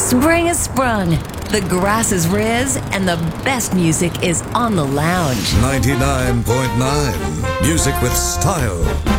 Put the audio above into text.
Spring has sprung, the grass is riz, and the best music is on the lounge. 99.9 Music with Style.